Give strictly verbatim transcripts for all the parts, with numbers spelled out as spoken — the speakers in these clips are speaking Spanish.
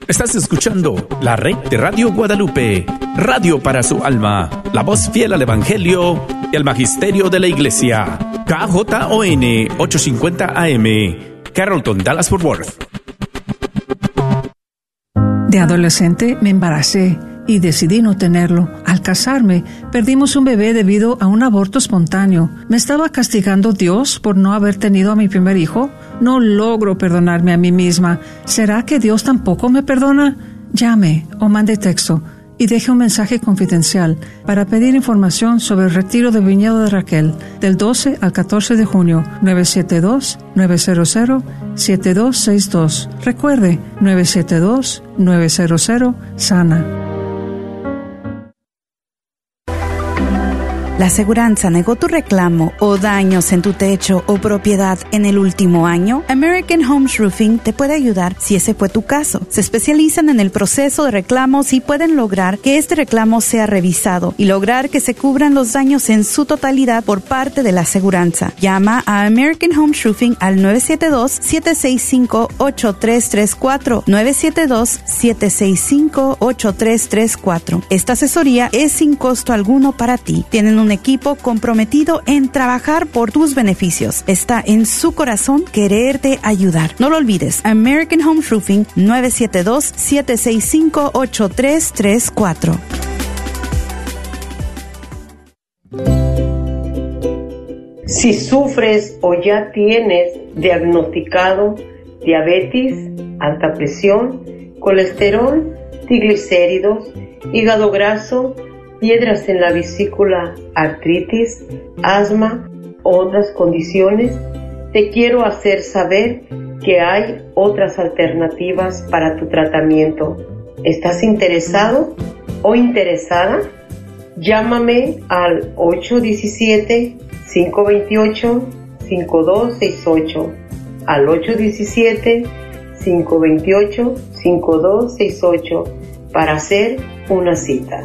Estás escuchando la red de Radio Guadalupe, radio para su alma, la voz fiel al Evangelio y al Magisterio de la Iglesia. K J O N ochocientos cincuenta A M, Carrollton, Dallas-Fort Worth. De adolescente me embaracé y decidí no tenerlo. Al casarme, perdimos un bebé debido a un aborto espontáneo. ¿Me estaba castigando Dios por no haber tenido a mi primer hijo? No logro perdonarme a mí misma. ¿Será que Dios tampoco me perdona? Llame o mande texto y deje un mensaje confidencial para pedir información sobre el retiro de Viñedo de Raquel del doce al catorce de junio. nueve siete dos, nueve cero cero, siete dos seis dos. Recuerde, nueve siete dos, nueve cero cero, SANA. ¿La aseguranza negó tu reclamo o daños en tu techo o propiedad en el último año? American Homes Roofing te puede ayudar si ese fue tu caso. Se especializan en el proceso de reclamos y pueden lograr que este reclamo sea revisado y lograr que se cubran los daños en su totalidad por parte de la aseguranza. Llama a American Homes Roofing al nueve siete dos, siete seis cinco, ocho tres tres cuatro, nueve siete dos, siete seis cinco, ocho tres tres cuatro. Esta asesoría es sin costo alguno para ti. Tienen un equipo comprometido en trabajar por tus beneficios. Está en su corazón quererte ayudar. No lo olvides. American Home Roofing, nueve siete dos, siete seis cinco, ocho tres tres cuatro. Si sufres o ya tienes diagnosticado diabetes, alta presión, colesterol, triglicéridos, hígado graso, piedras en la vesícula, artritis, asma o otras condiciones, te quiero hacer saber que hay otras alternativas para tu tratamiento. ¿Estás interesado o interesada? Llámame al ocho uno siete, cinco dos ocho, cinco dos seis ocho, al ocho uno siete, cinco dos ocho, cinco dos seis ocho para hacer una cita.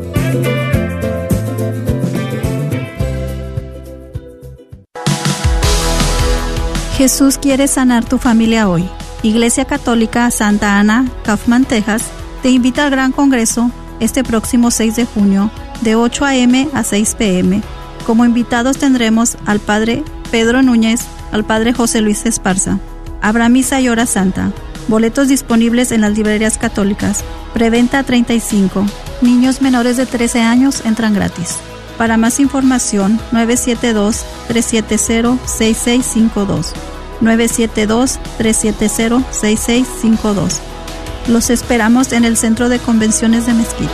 Jesús quiere sanar tu familia hoy. Iglesia Católica Santa Ana, Kaufman, Texas, te invita al Gran Congreso este próximo seis de junio de ocho a eme a seis pe eme. Como invitados tendremos al Padre Pedro Núñez, al Padre José Luis Esparza. Habrá misa y hora santa. Boletos disponibles en las librerías católicas. Preventa treinta y cinco. Niños menores de trece años entran gratis. Para más información, nueve siete dos, tres siete cero, seis seis cinco dos. nueve siete dos, tres siete cero, seis seis cinco dos. Los esperamos en el Centro de Convenciones de Mezquite.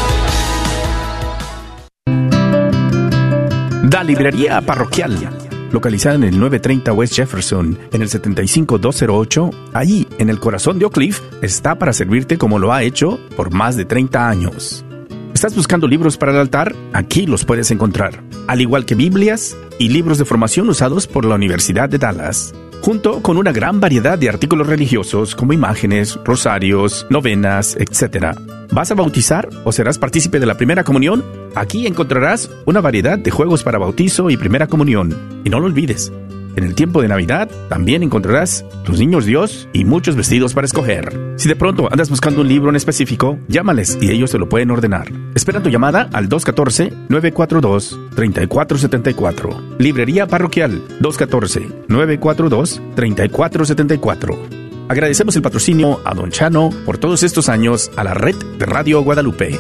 Da Librería Parroquial, localizada en el novecientos treinta West Jefferson, en el setenta y cinco mil doscientos ocho, allí, en el corazón de Oak Cliff, está para servirte como lo ha hecho por más de treinta años. ¿Estás buscando libros para el altar? Aquí los puedes encontrar, al igual que Biblias y libros de formación usados por la Universidad de Dallas, junto con una gran variedad de artículos religiosos como imágenes, rosarios, novenas, etcétera. ¿Vas a bautizar o serás partícipe de la primera comunión? Aquí encontrarás una variedad de juegos para bautizo y primera comunión. Y no lo olvides, en el tiempo de Navidad también encontrarás los niños Dios y muchos vestidos para escoger. Si de pronto andas buscando un libro en específico, llámales y ellos te lo pueden ordenar. Espera tu llamada al dos uno cuatro, nueve cuatro dos, tres cuatro siete cuatro. Librería Parroquial dos uno cuatro, nueve cuatro dos, tres cuatro siete cuatro. Agradecemos el patrocinio a Don Chano por todos estos años a la red de Radio Guadalupe.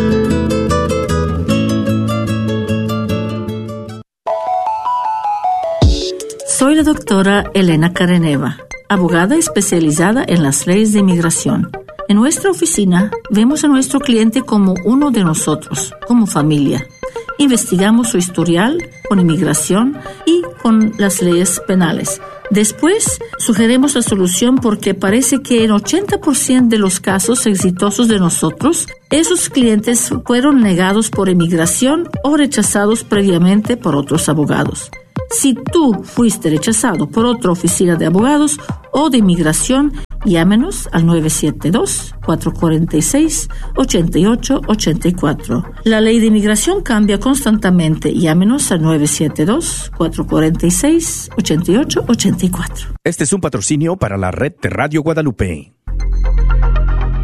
Soy la doctora Elena Careneva, abogada especializada en las leyes de inmigración. En nuestra oficina vemos a nuestro cliente como uno de nosotros, como familia. Investigamos su historial con inmigración y con las leyes penales. Después, sugerimos la solución porque parece que en ochenta por ciento de los casos exitosos de nosotros, esos clientes fueron negados por inmigración o rechazados previamente por otros abogados. Si tú fuiste rechazado por otra oficina de abogados o de inmigración, llámenos al nueve siete dos, cuatro cuatro seis, ocho ocho ocho cuatro. La ley de inmigración cambia constantemente. Llámenos al nueve siete dos, cuatro cuatro seis, ocho ocho ocho cuatro. Este es un patrocinio para la red de Radio Guadalupe.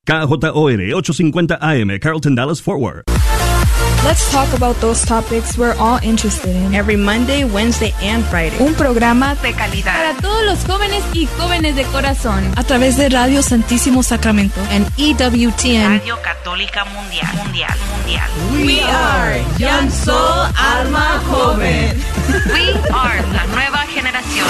K J O R ochocientos cincuenta A M, Carrollton, Dallas, Fort Worth. Let's talk about those topics we're all interested in. Every Monday, Wednesday, and Friday. Un programa de calidad para todos los jóvenes y jóvenes de corazón. A través de Radio Santísimo Sacramento and E W T N. Radio Católica Mundial. Mundial. Mundial. We are Young Soul Alma Joven. We are la nueva generación.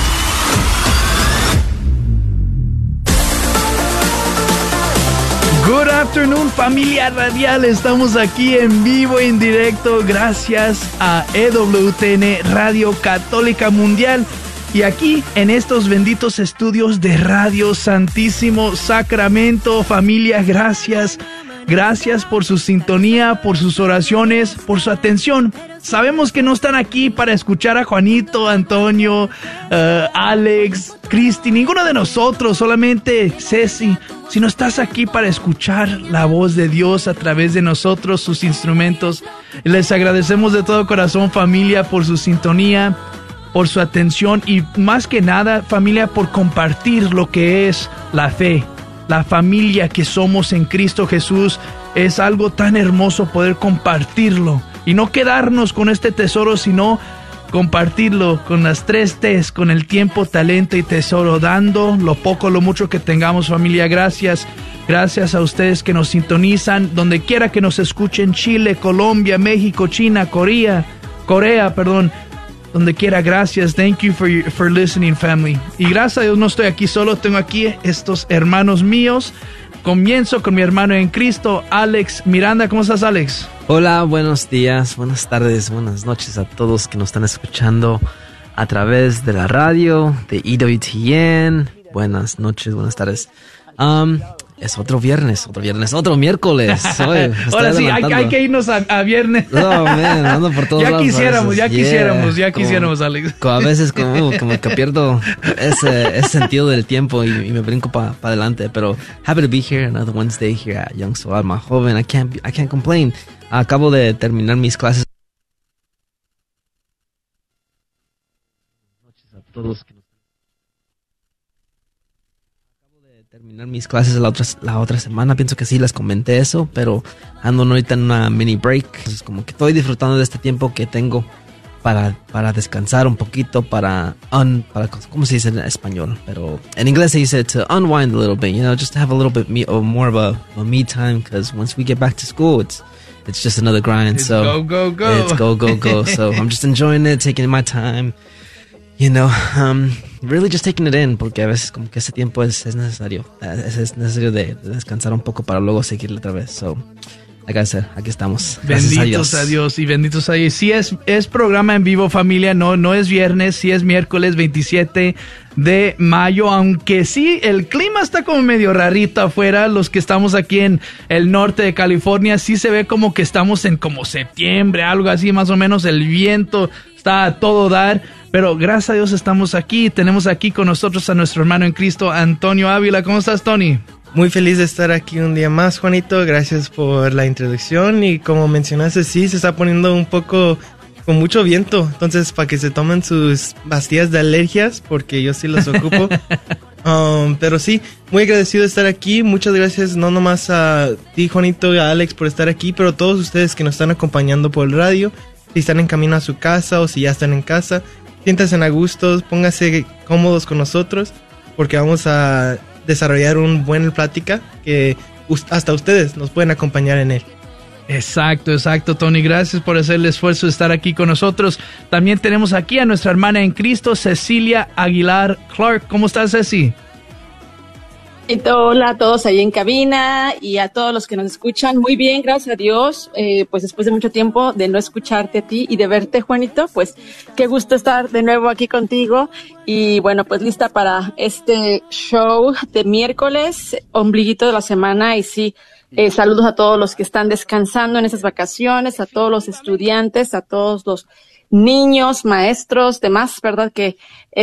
Good afternoon, familia radial. Estamos aquí en vivo, en directo, gracias a E W T N Radio Católica Mundial. Y aquí, en estos benditos estudios de Radio Santísimo Sacramento, familia, gracias. Gracias por su sintonía, por sus oraciones, por su atención. Sabemos que no están aquí para escuchar a Juanito, Antonio, uh, Alex, Cristi, ninguno de nosotros, solamente Ceci, sino estás aquí para escuchar la voz de Dios a través de nosotros, sus instrumentos. Les agradecemos de todo corazón, familia, por su sintonía, por su atención y más que nada, familia, por compartir lo que es la fe. La familia que somos en Cristo Jesús es algo tan hermoso poder compartirlo y no quedarnos con este tesoro, sino compartirlo con las tres T's, con el tiempo, talento y tesoro, dando lo poco, lo mucho que tengamos, familia. Gracias, gracias a ustedes que nos sintonizan, donde quiera que nos escuchen, Chile, Colombia, México, China, Corea, Corea, perdón. Donde quiera, gracias. Thank you for, your, for listening, family. Y gracias a Dios no estoy aquí solo, tengo aquí estos hermanos míos. Comienzo con mi hermano en Cristo, Alex Miranda. ¿Cómo estás, Alex? Hola, buenos días, buenas tardes, buenas noches a todos que nos están escuchando a través de la radio, de E W T N. Buenas noches, buenas tardes. Um, es otro viernes, otro viernes, otro miércoles. Oye, ahora sí, hay, hay que irnos a, a viernes. No, man, ando por todos ya lados. Quisiéramos, ya yeah, quisiéramos, ya como, quisiéramos, Alex. Como a veces como, como que pierdo ese, ese sentido del tiempo y, y me brinco para pa adelante. Pero happy to be here another Wednesday here at Young Soul Alma Joven. I can't, I can't complain. Acabo de terminar mis clases. A todos que terminar mis clases la otra, la otra semana, pienso que sí les comenté eso, pero ando ahorita en una mini break, entonces como que estoy disfrutando de este tiempo que tengo para, para descansar un poquito, para, un, para, ¿cómo se dice en español? Pero en inglés se dice to unwind a little bit, you know, just to have a little bit me, or more of a, a me time, because once we get back to school, it's it's just another grind, it's so go, go, go. It's go, go, go, so I'm just enjoying it, taking my time. You know, um, really just taking it in, porque a veces como que ese tiempo es, es necesario, es, es necesario de, de descansar un poco para luego seguirle otra vez. So, like I said, aquí estamos. Gracias benditos a Dios. a Dios y benditos a Dios. Sí es, es programa en vivo, familia, no, no es viernes, sí es miércoles veintisiete de mayo, aunque sí, el clima está como medio rarito afuera. Los que estamos aquí en el norte de California, sí se ve como que estamos en como septiembre, algo así más o menos, el viento está a todo dar. Pero gracias a Dios estamos aquí. Tenemos aquí con nosotros a nuestro hermano en Cristo, Antonio Ávila. ¿Cómo estás, Tony? Muy feliz de estar aquí un día más, Juanito. Gracias por la introducción. Y como mencionaste, sí, se está poniendo un poco con mucho viento. Entonces, para que se tomen sus pastillas de alergias, porque yo sí las ocupo. um, pero sí, muy agradecido de estar aquí. Muchas gracias, no nomás a ti, Juanito, y a Alex por estar aquí, pero a todos ustedes que nos están acompañando por el radio. Si están en camino a su casa o si ya están en casa, siéntanse a gusto, pónganse cómodos con nosotros, porque vamos a desarrollar una buena plática que hasta ustedes nos pueden acompañar en él. Exacto, exacto, Tony. Gracias por hacer el esfuerzo de estar aquí con nosotros. También tenemos aquí a nuestra hermana en Cristo, Cecilia Aguilar Clark. ¿Cómo estás, Ceci? Hola a todos ahí en cabina y a todos los que nos escuchan. Muy bien, gracias a Dios. Eh, pues después de mucho tiempo de no escucharte a ti y de verte, Juanito, pues qué gusto estar de nuevo aquí contigo. Y bueno, pues lista para este show de miércoles, ombliguito de la semana. Y sí, eh, saludos a todos los que están descansando en esas vacaciones, a todos los estudiantes, a todos los niños, maestros, demás, ¿verdad? Que